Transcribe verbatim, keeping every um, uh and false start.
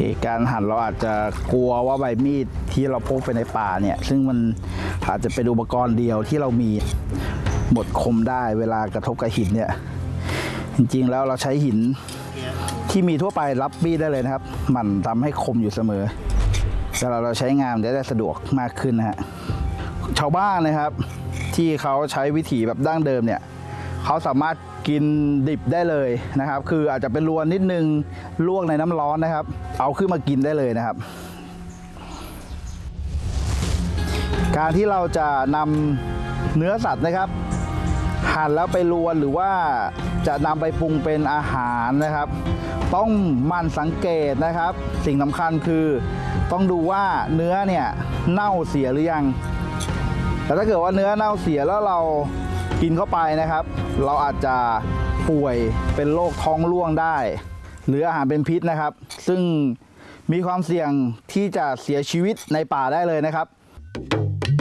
การหั่นเราอาจจะกลัวว่าใบมีดที่เราพกไปในป่าเนี่ยซึ่งมันอาจจะเป็นอุปกรณ์เดียวที่เรามีหมดคมได้เวลากระทบกับหินเนี่ยจริงๆแล้วเราใช้หินที่มีทั่วไปรับมีดได้เลยนะครับมันทำให้คมอยู่เสมอแต่เราเราใช้งานจะได้สะดวกมากขึ้นนะฮะชาวบ้านนะครับที่เขาใช้วิถีแบบดั้งเดิมเนี่ยเขาสามารถกินดิบได้เลยนะครับคืออาจจะเป็นรวนนิดนึงลวกในน้ำร้อนนะครับเอาขึ้นมากินได้เลยนะครับการที่เราจะนำเนื้อสัตว์นะครับหั่นแล้วไปรวนหรือว่าจะนำไปปรุงเป็นอาหารนะครับต้องหมั่นสังเกตนะครับสิ่งสำคัญคือต้องดูว่าเนื้อเนี่ยเน่าเสียหรือยังแต่ถ้าเกิดว่าเนื้อเน่าเสียแล้วเรากินเข้าไปนะครับเราอาจจะป่วยเป็นโรคท้องร่วงได้หรืออาหารเป็นพิษนะครับซึ่งมีความเสี่ยงที่จะเสียชีวิตในป่าได้เลยนะครับ